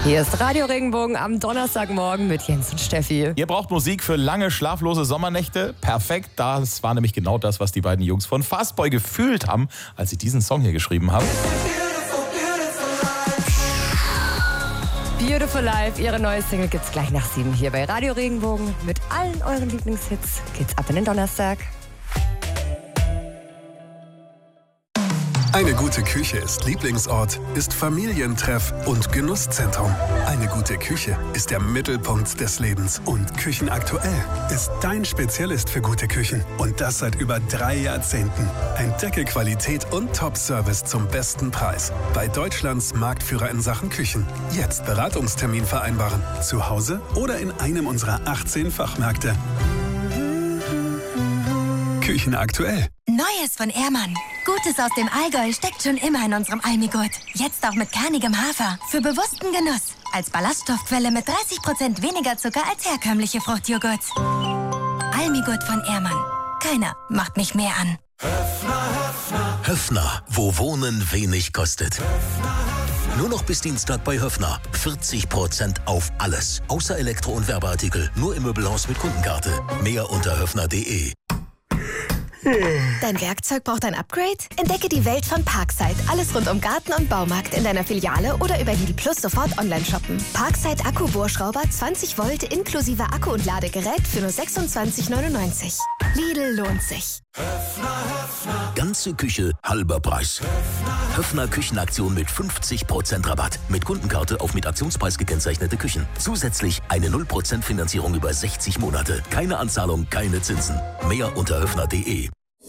Hier ist Radio Regenbogen am Donnerstagmorgen mit Jens und Steffi. Ihr braucht Musik für lange, schlaflose Sommernächte. Perfekt, das war nämlich genau das, was die beiden Jungs von Fastboy gefühlt haben, als sie diesen Song hier geschrieben haben. Beautiful Life, ihre neue Single gibt's gleich nach 7 hier bei Radio Regenbogen. Mit allen euren Lieblingshits geht's ab in den Donnerstag. Eine gute Küche ist Lieblingsort, ist Familientreff und Genusszentrum. Eine gute Küche ist der Mittelpunkt des Lebens. Und Küchenaktuell ist dein Spezialist für gute Küchen. Und das seit über 3 Jahrzehnten. Entdecke Qualität und Top-Service zum besten Preis. Bei Deutschlands Marktführer in Sachen Küchen. Jetzt Beratungstermin vereinbaren. Zu Hause oder in einem unserer 18 Fachmärkte. Küchenaktuell. Neues von Ehrmann. Gutes aus dem Allgäu steckt schon immer in unserem Almigurt. Jetzt auch mit kernigem Hafer. Für bewussten Genuss. Als Ballaststoffquelle mit 30% weniger Zucker als herkömmliche Fruchtjoghurts. Almigurt von Ehrmann. Keiner macht mich mehr an. Höffner, wo Wohnen wenig kostet. Nur noch bis Dienstag bei Höffner. 40% auf alles. Außer Elektro- und Werbeartikel. Nur im Möbelhaus mit Kundenkarte. Mehr unter höffner.de. Dein Werkzeug braucht ein Upgrade? Entdecke die Welt von Parkside. Alles rund um Garten und Baumarkt in deiner Filiale oder über Lidl Plus sofort online shoppen. Parkside Akkubohrschrauber 20 Volt inklusive Akku und Ladegerät für nur 26,99. Lidl lohnt sich. Ganze Küche, halber Preis. Höffner Küchenaktion mit 50% Rabatt. Mit Kundenkarte auf mit Aktionspreis gekennzeichnete Küchen. Zusätzlich eine 0% Finanzierung über 60 Monate. Keine Anzahlung, keine Zinsen. Mehr unter höffner.de.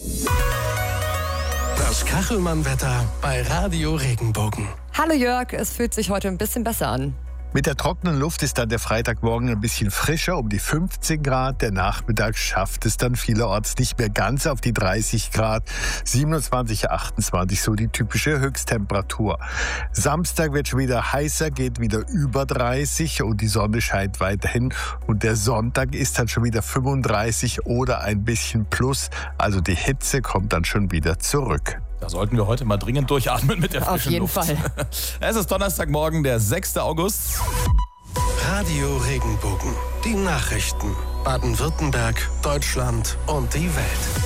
Das Kachelmann-Wetter bei Radio Regenbogen. Hallo Jörg, es fühlt sich heute ein bisschen besser an. Mit der trockenen Luft ist dann der Freitagmorgen ein bisschen frischer, um die 15 Grad. Der Nachmittag schafft es dann vielerorts nicht mehr ganz auf die 30 Grad. 27, 28, so die typische Höchsttemperatur. Samstag wird schon wieder heißer, geht wieder über 30 und die Sonne scheint weiterhin. Und der Sonntag ist dann schon wieder 35 oder ein bisschen plus. Also die Hitze kommt dann schon wieder zurück. Da sollten wir heute mal dringend durchatmen mit der frischen Luft. Auf jeden Fall. Es ist Donnerstagmorgen, der 6. August. Radio Regenbogen. Die Nachrichten. Baden-Württemberg, Deutschland und die Welt.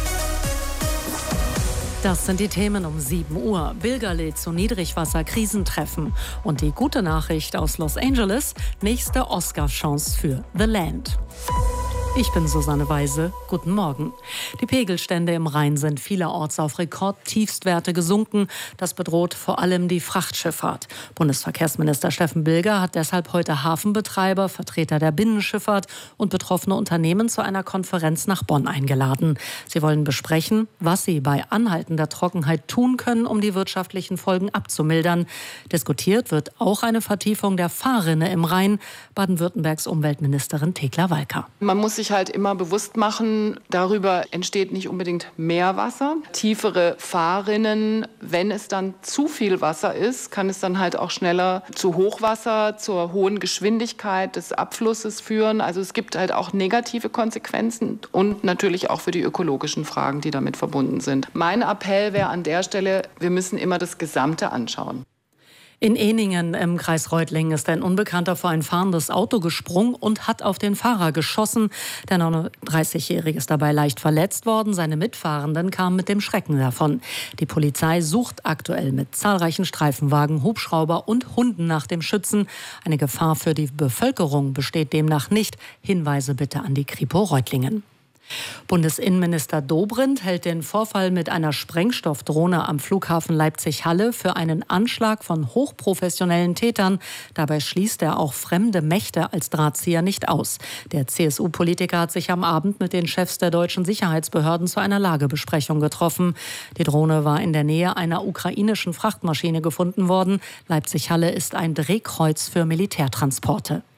Das sind die Themen um 7 Uhr. Bilger lädt zu Niedrigwasser-Krisentreffen. Und die gute Nachricht aus Los Angeles: nächste Oscar-Chance für The Land. Ich bin Susanne Weise. Guten Morgen. Die Pegelstände im Rhein sind vielerorts auf Rekordtiefstwerte gesunken. Das bedroht vor allem die Frachtschifffahrt. Bundesverkehrsminister Steffen Bilger hat deshalb heute Hafenbetreiber, Vertreter der Binnenschifffahrt und betroffene Unternehmen zu einer Konferenz nach Bonn eingeladen. Sie wollen besprechen, was sie bei anhaltender Trockenheit tun können, um die wirtschaftlichen Folgen abzumildern. Diskutiert wird auch eine Vertiefung der Fahrrinne im Rhein. Baden-Württembergs Umweltministerin Thekla Walker. Man muss sich halt immer bewusst machen, darüber entsteht nicht unbedingt mehr Wasser. Tiefere Fahrrinnen, wenn es dann zu viel Wasser ist, kann es dann halt auch schneller zu Hochwasser, zur hohen Geschwindigkeit des Abflusses führen. Also es gibt halt auch negative Konsequenzen und natürlich auch für die ökologischen Fragen, die damit verbunden sind. Mein Appell wäre an der Stelle, wir müssen immer das Gesamte anschauen. In Ehningen im Kreis Reutlingen ist ein Unbekannter vor ein fahrendes Auto gesprungen und hat auf den Fahrer geschossen. Der 39-Jährige ist dabei leicht verletzt worden. Seine Mitfahrenden kamen mit dem Schrecken davon. Die Polizei sucht aktuell mit zahlreichen Streifenwagen, Hubschrauber und Hunden nach dem Schützen. Eine Gefahr für die Bevölkerung besteht demnach nicht. Hinweise bitte an die Kripo Reutlingen. Bundesinnenminister Dobrindt hält den Vorfall mit einer Sprengstoffdrohne am Flughafen Leipzig-Halle für einen Anschlag von hochprofessionellen Tätern. Dabei schließt er auch fremde Mächte als Drahtzieher nicht aus. Der CSU-Politiker hat sich am Abend mit den Chefs der deutschen Sicherheitsbehörden zu einer Lagebesprechung getroffen. Die Drohne war in der Nähe einer ukrainischen Frachtmaschine gefunden worden. Leipzig-Halle ist ein Drehkreuz für Militärtransporte.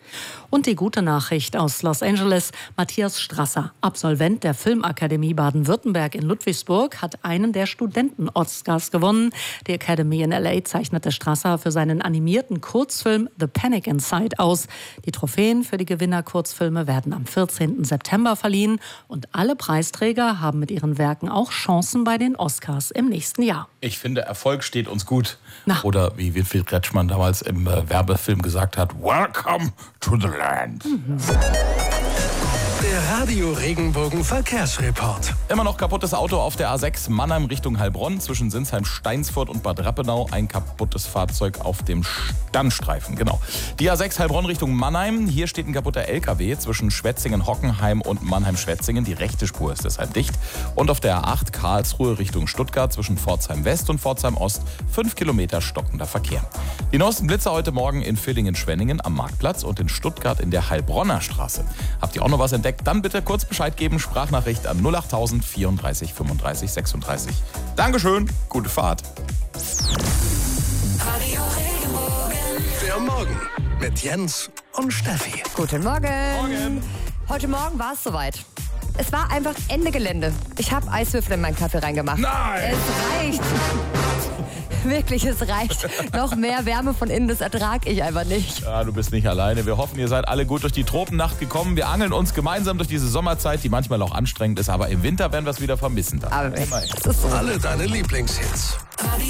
Und die gute Nachricht aus Los Angeles: Matthias Strasser, Absolvent der Filmakademie Baden-Württemberg in Ludwigsburg, hat einen der Studenten-Oscars gewonnen. Die Academy in LA zeichnete Strasser für seinen animierten Kurzfilm The Panic Inside aus. Die Trophäen für die Gewinner-Kurzfilme werden am 14. September verliehen. Und alle Preisträger haben mit ihren Werken auch Chancen bei den Oscars im nächsten Jahr. Ich finde, Erfolg steht uns gut. Na. Oder wie Winfried Kretschmann damals im Werbefilm gesagt hat, Welcome to the land. Der Radio Regenbogen Verkehrsreport. Immer noch kaputtes Auto auf der A6 Mannheim Richtung Heilbronn zwischen Sinsheim, Steinsfurt und Bad Rappenau. Ein kaputtes Fahrzeug auf dem Standstreifen, genau. Die A6 Heilbronn Richtung Mannheim. Hier steht ein kaputter LKW zwischen Schwetzingen-Hockenheim und Mannheim-Schwetzingen. Die rechte Spur ist deshalb dicht. Und auf der A8 Karlsruhe Richtung Stuttgart zwischen Pforzheim West und Pforzheim Ost 5 Kilometer stockender Verkehr. Die neuesten Blitzer heute Morgen in Villingen-Schwenningen am Marktplatz und in Stuttgart in der Heilbronner Straße. Habt ihr auch noch was entdeckt? Dann bitte kurz Bescheid geben, Sprachnachricht an 08000 34 35 36. Dankeschön, gute Fahrt. Der Morgen mit Jens und Steffi. Guten Morgen. Heute Morgen war es soweit. Es war einfach Ende Gelände. Ich habe Eiswürfel in meinen Kaffee reingemacht. Nein! Es reicht. Wirklich, es reicht. Noch mehr Wärme von innen, das ertrage ich einfach nicht. Ja, du bist nicht alleine. Wir hoffen, ihr seid alle gut durch die Tropennacht gekommen. Wir angeln uns gemeinsam durch diese Sommerzeit, die manchmal auch anstrengend ist. Aber im Winter werden wir es wieder vermissen. Aber es ist so. Alle deine Lieblingshits.